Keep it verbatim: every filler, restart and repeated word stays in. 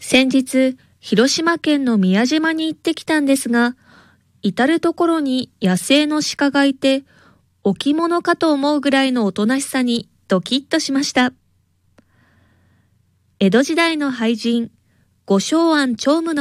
先日、広島県の宮島に行ってきたんですが、至るところに野生の鹿がいて、置物かと思うぐらいのおとなしさにドキッとしました。江戸時代の俳人、呉承庵長夢の